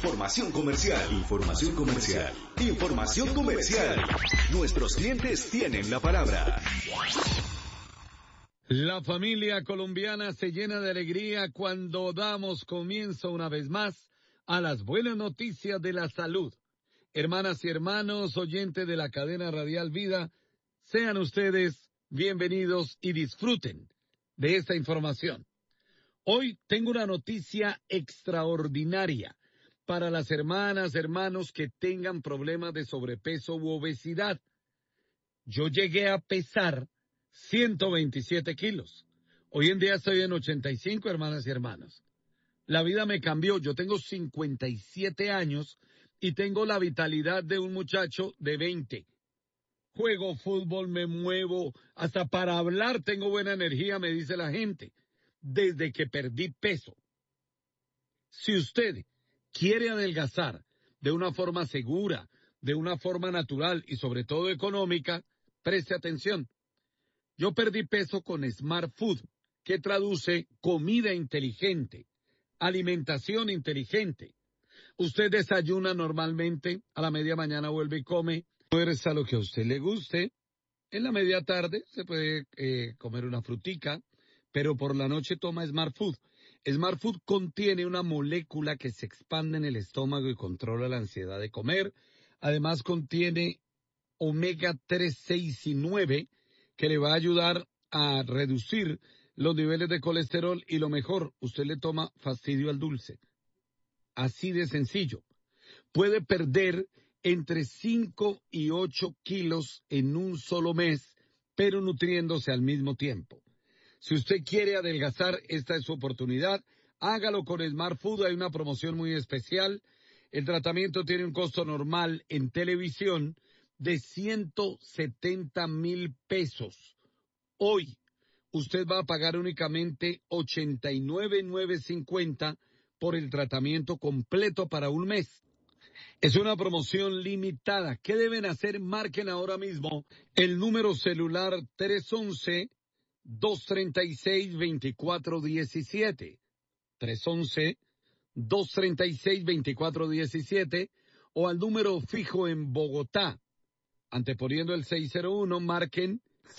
Información comercial. Información comercial. Información comercial. Nuestros clientes tienen la palabra. La familia colombiana se llena de alegría cuando damos comienzo una vez más a las buenas noticias de la salud. Hermanas y hermanos, oyentes de la cadena radial Vida, sean ustedes bienvenidos y disfruten de esta información. Hoy tengo una noticia extraordinaria para las hermanas, hermanos que tengan problemas de sobrepeso u obesidad. Yo llegué a pesar 127 kilos. Hoy en día estoy en 85, hermanas y hermanos. La vida me cambió. Yo tengo 57 años y tengo la vitalidad de un muchacho de 20. Juego fútbol, me muevo, hasta para hablar tengo buena energía, me dice la gente, desde que perdí peso. Si usted quiere adelgazar de una forma segura, de una forma natural y sobre todo económica, preste atención. Yo perdí peso con Smart Food, que traduce comida inteligente, alimentación inteligente. Usted desayuna normalmente, a la media mañana vuelve y come, fuerza lo que a usted le guste. En la media tarde se puede comer una frutica, pero por la noche toma Smart Food. Smart Food contiene una molécula que se expande en el estómago y controla la ansiedad de comer. Además contiene omega 3, 6 y 9, que le va a ayudar a reducir los niveles de colesterol y lo mejor, usted le toma fastidio al dulce. Así de sencillo. Puede perder entre 5 y 8 kilos en un solo mes, pero nutriéndose al mismo tiempo. Si usted quiere adelgazar, esta es su oportunidad. Hágalo con Smart Food, hay una promoción muy especial. El tratamiento tiene un costo normal en televisión de 170,000 pesos. Hoy, usted va a pagar únicamente 89,950 por el tratamiento completo para un mes. Es una promoción limitada. ¿Qué deben hacer? Marquen ahora mismo el número celular 311-236-2417. 311-236-2417 o al número fijo en Bogotá. Anteponiendo el 601, marquen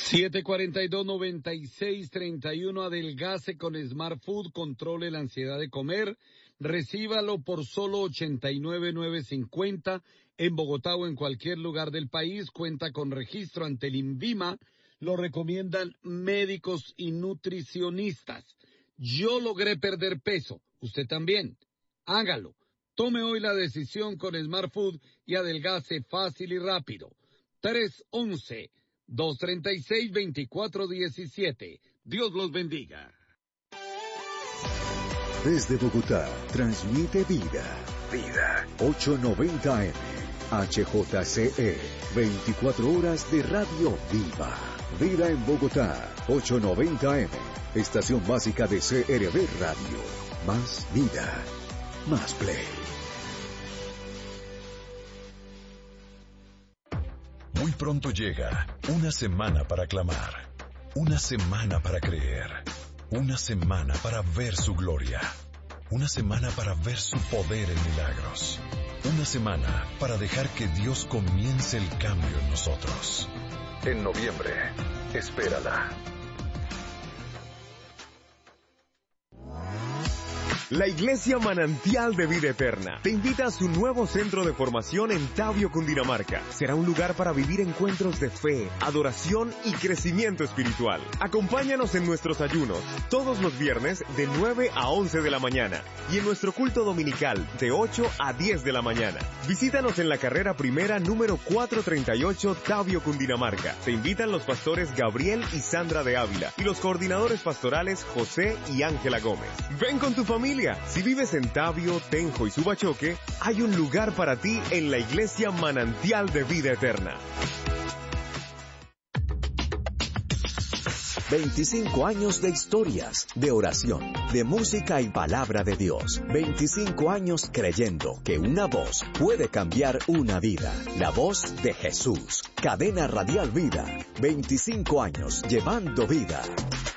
742-9631, adelgace con Smart Food, controle la ansiedad de comer, recíbalo por solo 89,950 en Bogotá o en cualquier lugar del país, cuenta con registro ante el INVIMA, lo recomiendan médicos y nutricionistas. Yo logré perder peso, usted también, hágalo, tome hoy la decisión con Smart Food y adelgace fácil y rápido. 311-236-2417. Dios los bendiga. Desde Bogotá, transmite Vida. Vida. 890 AM. HJCE. 24 horas de radio viva. Vida en Bogotá. 890 AM. Estación básica de CRB Radio. Más vida. Más play. Muy pronto llega una semana para clamar, una semana para creer, una semana para ver su gloria, una semana para ver su poder en milagros, una semana para dejar que Dios comience el cambio en nosotros. En noviembre, espérala. La Iglesia Manantial de Vida Eterna te invita a su nuevo centro de formación en Tabio, Cundinamarca. Será un lugar para vivir encuentros de fe, adoración y crecimiento espiritual. Acompáñanos en nuestros ayunos todos los viernes de 9 a 11 de la mañana y en nuestro culto dominical de 8 a 10 de la mañana. Visítanos en la carrera primera número 438 Tabio, Cundinamarca. Te invitan los pastores Gabriel y Sandra de Ávila y los coordinadores pastorales José y Ángela Gómez. Ven con tu familia. Si vives en Tabio, Tenjo y Subachoque, hay un lugar para ti en la Iglesia Manantial de Vida Eterna. 25 años de historias, de oración, de música y palabra de Dios. 25 años creyendo que una voz puede cambiar una vida. La voz de Jesús. Cadena Radial Vida. 25 años llevando vida.